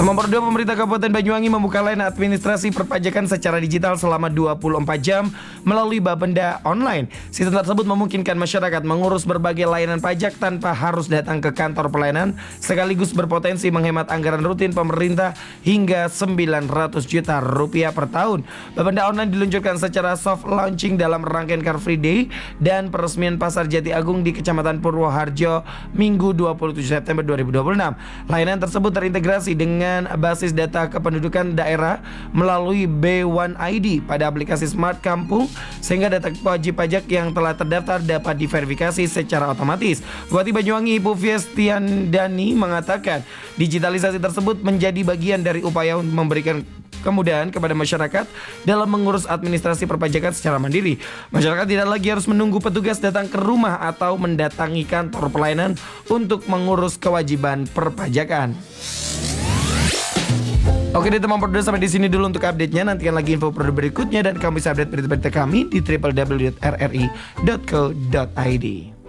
Nomor 2, pemerintah Kabupaten Banyuwangi membuka layanan administrasi perpajakan secara digital selama 24 jam melalui Bapenda Online. Sistem tersebut memungkinkan masyarakat mengurus berbagai layanan pajak tanpa harus datang ke kantor pelayanan, sekaligus berpotensi menghemat anggaran rutin pemerintah hingga 900 juta rupiah per tahun. Bapenda Online diluncurkan secara soft launching dalam rangkaian Car Free Day dan peresmian Pasar Jati Agung di Kecamatan Purwoharjo Minggu 27 September 2026. Layanan tersebut terintegrasi dengan basis data kependudukan daerah melalui B1 ID pada aplikasi Smart Kampung, sehingga data wajib pajak yang telah terdaftar dapat diverifikasi secara otomatis. Bupati Banyuwangi Ibu Fiestiandani mengatakan digitalisasi tersebut menjadi bagian dari upaya untuk memberikan kemudahan kepada masyarakat dalam mengurus administrasi perpajakan secara mandiri. Masyarakat tidak lagi harus menunggu petugas datang ke rumah atau mendatangi kantor pelayanan untuk mengurus kewajiban perpajakan. Oke deh teman produser, sampai di sini dulu untuk update-nya. Nantikan lagi info produk berikutnya dan kamu bisa update berita-berita kami di www.rri.co.id.